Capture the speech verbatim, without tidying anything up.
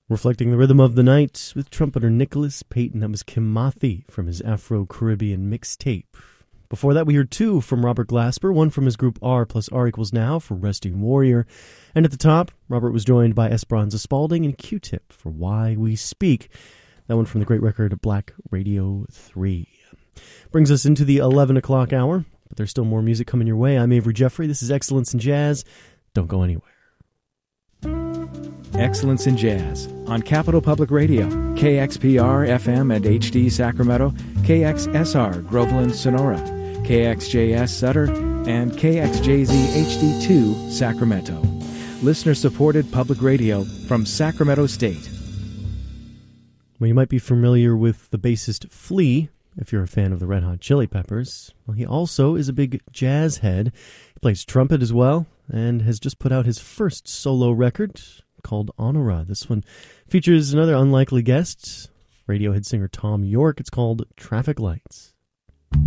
Reflecting the rhythm of the night with trumpeter Nicholas Payton. That was Kimathi from his Afro-Caribbean mixtape. Before that, we heard two from Robert Glasper, one from his group R plus R equals Now for Resting Warrior. And at the top, Robert was joined by Esperanza Spalding and Q-Tip for Why We Speak. That one from the great record Black Radio three. Brings us into the eleven o'clock hour, but there's still more music coming your way. I'm Avery Jeffrey. This is Excellence in Jazz. Don't go anywhere. Excellence in Jazz on Capital Public Radio, K X P R F M and H D Sacramento, K X S R Groveland Sonora, K X J S Sutter, and K X J Z H D two Sacramento. Listener-supported public radio from Sacramento State. Well, you might be familiar with the bassist Flea, if you're a fan of the Red Hot Chili Peppers. Well, he also is a big jazz head. He plays trumpet as well, and has just put out his first solo record called Honora. This one features another unlikely guest, Radiohead singer Tom York. It's called Traffic Lights.